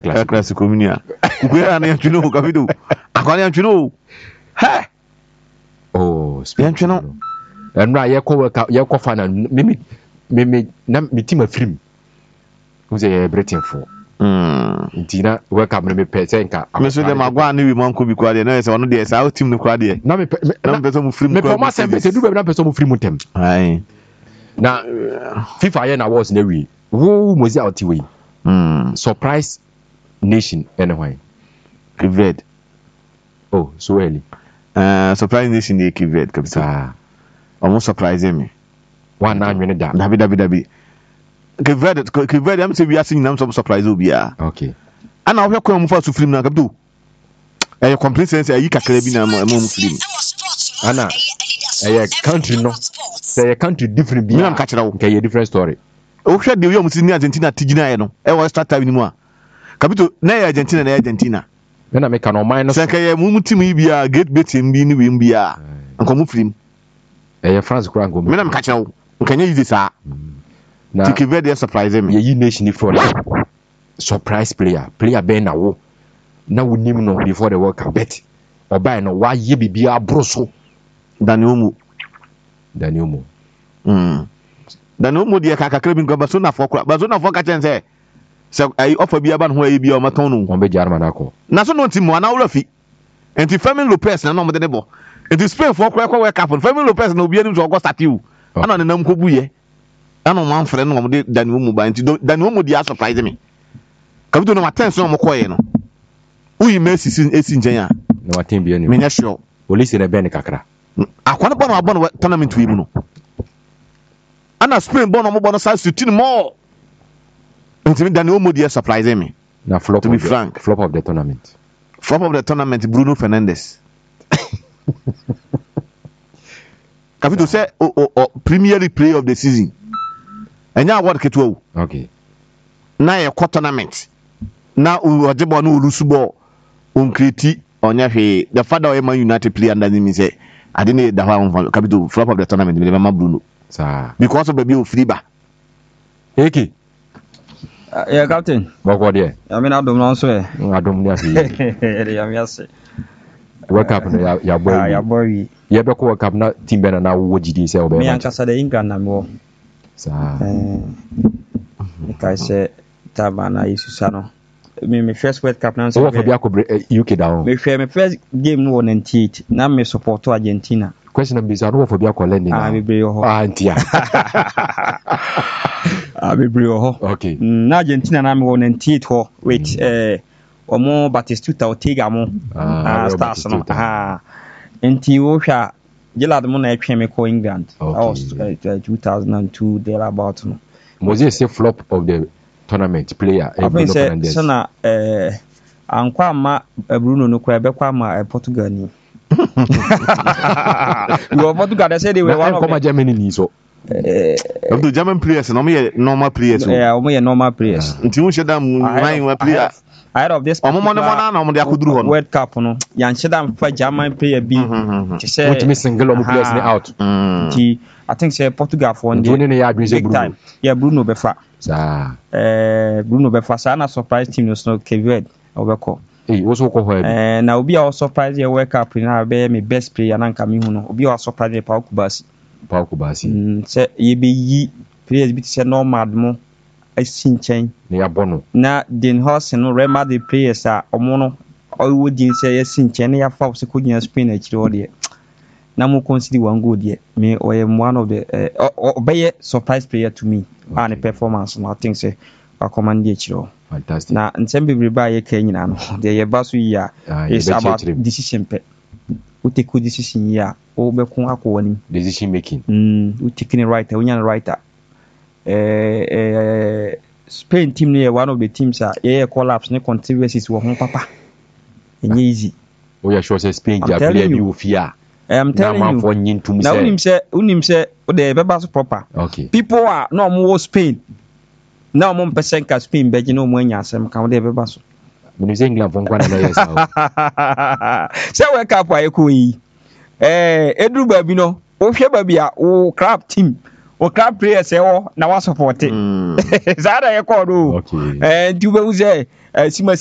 Classico minia. Kuya na yantwino kabido. Akwane yantwino. Ha. Oh, yantwino. Enra yekọ fana me na me team film. Who's a Britain for? Ntina work up me pese nka. Me so dem agwa na wi manko bi kwa de na say ono de say our team no kwa de. Na me pese mu film kwa. Me promise say pese du be na pese mu film tem. Ai. Na FIFA ye na awards na wi. Wo mozi out we. Surprise nation anyway. Kived. Oh, so early. Surprise nation de Kived kapita. Almost surprising me. One na nwene da. Dabi. Kived am say we are seeing nam some surprise obia. Okay. Ana wo hwekọ mu fa su film na kapito. Complete sense ayi kakra bi na mu film. Ana country no. Say country different bi. Me am ka kira wo. Okay, a different story. O hwɛ de wo mu si ni Argentina tigina ye no. E wo start time ni mu a. Kapito na Argentina. Na me ka no man no. Say ka ye mu team yi bia gate betim bi ni wi bia. Nko mu film. France kura ngo. Me na me ka kira wo. Nkanya yi sa. Na Tikivede surprise me. Ye nation for surprise player be na wo. Na wo nim no before the World Cup bet. Obai no wa ye bibia broso. Daniel Omo. Daniel Omo de kakra bi ngaba so na fo kura. Ba so na fo ka chen say ai offer bi aba no ho ayi bi o maton no. On be jarma na ko. Na so no tim na wo rafi. Enti Fermin Lopez na no mo de bo. Enti Spain fo kura kwa World Cup. Fermin Lopez na obi anim so go start you. Ana ne nam ko buye. Ana man frɛ no mo de Daniel Omo ba enti Daniel Omo de surprise me. Kabito no attention mo koye no. Uyi Messi esi njen a. No atem bi ani. Me nya sure. Police na ben kakra. Akwana bono tournament wi mu no. Ana Spain bono mo bono sa 15 more. Enti Daniel Omo de surprise me. Na flop to be frank. Flop of the tournament. Flop of the tournament Bruno Fernandes. Kabito say Premier League player of the season. Enya award ketu. Okay. Na ye tournament. Na ojebo na ulusubo onkreti onya hwe. The father of Man United player under him say I didn't the one capital flop of the tournament with Mama Bruno. Sir. Because of baby Friba. Eki. Yeah, captain. Bako there. I mean Adom no so e. Adom ni afi. Ya mi ase. World Cup no ya boy. Ya boy. Ye be ko World Cup na team be na wo gidi say obe. Me ankasa de England na me wo. Sir. Kai say tabana isusa no. Me first World Cup na so. Wo for bia ko UK down. Me first game no 98 na me support Argentina. Question number is no for bia ko lending. Me bring ho. Antia. Me bring ho. Okay. Na Argentina na me 98 ho with omo Batistuta Ortega mo. Stars no. Enti wo hwa Gillard mo na etwe me ko England. That was 2002 there about no. Moses say flop of the tournament player. I think say sana ankwa ma Bruno no kwa be kwa ma Portugal ni. You were Portugal they say they were one of Germany ni so. The German players no me normal players. Yeah, we normal players. Nti wo sheda mu nine player. Ahead of this World Cup no yan sheda for German player bi to say what me single of players ni out. I think say Portugal for one day big time. Yeah, Bruno Befa. Sa Bruno Befa sa na surprise team no Kevin obeko. Wo so ko ho na obi a surprise ye World Cup na be me best player na nka me hu no obi a surprise Pau Kubasi. Say ye be yi players bi say normal mo asinchen na ya bono na Den Horse no Rema the players a omo no owo din say asinchen na ya fa se ko gina Spain akiri ode na mo consider one goal there me or one of the obey surprise player to me and performance no I think say I command the akiri. Fantastic. Na nsem bebre ba ye kan nyina no de ye ba so yi a is about decision pe we take good decision ya o be kun akọ decision making we taking right we yan right Spain team ne one of the teams ye collapse ne controversies wo ho papa enye easy we are sure say Spain ja player bi wo fia I'm telling you na unim say o de be ba so proper. Okay, people are no more Spain now mo percent ka Spain be no mo anya asem ka de be ba so me say England von kwana na yes say we ka po ayeko yi edru ba bi no o hwe ba bi a o crab team o crab players e wo na wa support zara ye call do okay du be u say